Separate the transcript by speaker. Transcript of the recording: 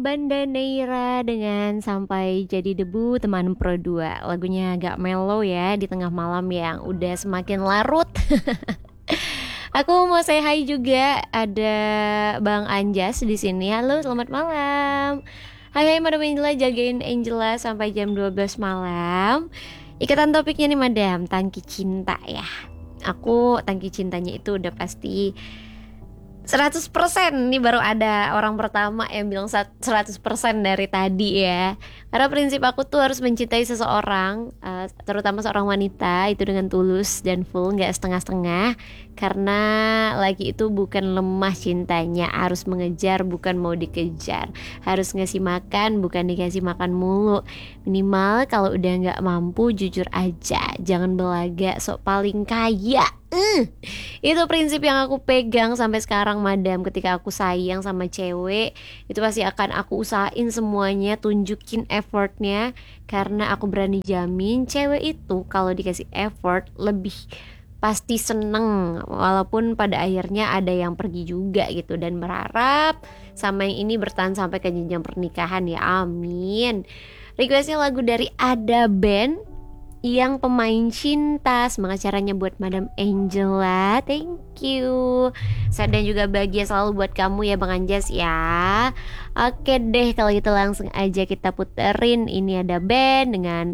Speaker 1: Banda Neira dengan Sampai Jadi Debu Teman Pro 2. Lagunya agak mellow ya di tengah malam yang udah semakin larut. Aku mau say hi juga, ada Bang Anjas di sini. Halo, selamat malam. Hai Madam Angela, jagain Angela sampai jam 12 malam. Ikatan topiknya nih Madam, tangki cinta ya. Aku tangki cintanya itu udah pasti 100%. Ini baru ada orang pertama yang bilang 100% dari tadi ya. Karena prinsip aku tuh harus mencintai seseorang, terutama seorang wanita, itu dengan tulus dan full, gak setengah-setengah. Karena lagi itu bukan lemah cintanya, harus mengejar bukan mau dikejar, harus ngasih makan bukan dikasih makan mulu. Minimal kalau udah gak mampu jujur aja, jangan belaga sok paling kaya. Itu prinsip yang aku pegang sampai sekarang Madam. Ketika aku sayang sama cewek, itu pasti akan aku usahain semuanya, tunjukin effortnya. Karena aku berani jamin cewek itu kalau dikasih effort lebih pasti seneng. Walaupun pada akhirnya ada yang pergi juga gitu. Dan berharap sama yang ini bertahan sampai ke jenjang pernikahan ya, amin. Requestnya lagu dari Ada Band yang pemain cinta. Semangat caranya buat Madam Angela. Thank you. Saya dan juga bahagia selalu buat kamu ya Bang Anjas ya. Oke deh, kalau gitu langsung aja kita puterin. Ini Ada Band dengan